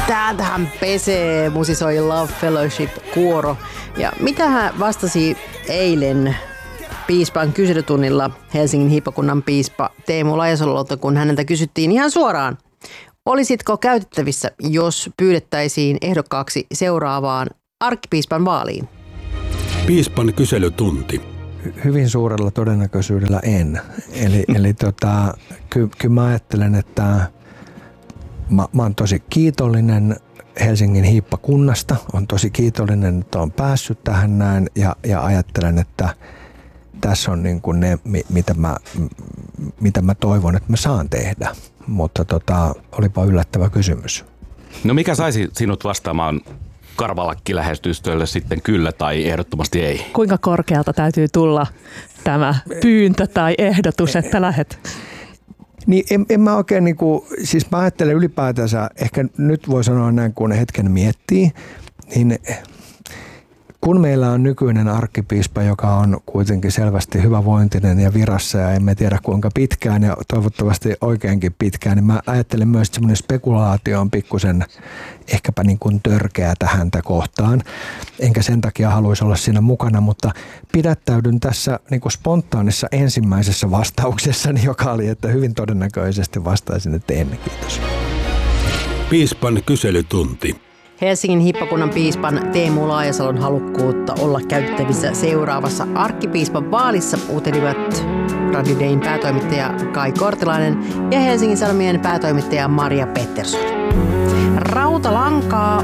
Täältähän pesee, musisoi Love Fellowship-kuoro. Ja mitä hän vastasi eilen piispan kyselytunnilla Helsingin hiippakunnan piispa Teemu Lajasalolta, kun häneltä kysyttiin ihan suoraan, olisitko käytettävissä, jos pyydettäisiin ehdokkaaksi seuraavaan arkkipiispan vaaliin? Piispan kyselytunti. Hyvin suurella todennäköisyydellä en. Eli kyllä mä ajattelen, että mä oon tosi kiitollinen Helsingin hiippakunnasta. On tosi kiitollinen, että on päässyt tähän näin ja ajattelen, että tässä on niin kuin ne, mitä mä toivon, että mä saan tehdä. Mutta olipa yllättävä kysymys. No mikä saisi sinut vastaamaan karvalakkilähetystölle sitten kyllä tai ehdottomasti ei? Kuinka korkealta täytyy tulla tämä pyyntö tai ehdotus, että lähet? Niin en mä oikein siis mä ajattelen ylipäätänsä, ehkä nyt voi sanoa näin kun hetken miettii, niin kun meillä on nykyinen arkkipiispa, joka on kuitenkin selvästi hyvävointinen ja virassa ja emme tiedä kuinka pitkään ja toivottavasti oikeinkin pitkään, niin mä ajattelen myös, että semmoinen spekulaatio on pikkusen ehkäpä niin kuin törkeätä häntä kohtaan. Enkä sen takia haluaisi olla siinä mukana, mutta pidättäydyn tässä niin kuin spontaanissa ensimmäisessä vastauksessani, joka oli, että hyvin todennäköisesti vastaisin, että en. Kiitos. Piispan kyselytunti. Helsingin hiippakunnan piispan Teemu Laajasalon halukkuutta olla käytettävissä seuraavassa arkkipiispan vaalissa utelivat Radio Dayn päätoimittaja Kai Kortelainen ja Helsingin Sanomien päätoimittaja Maria Pettersson. Rautalankaa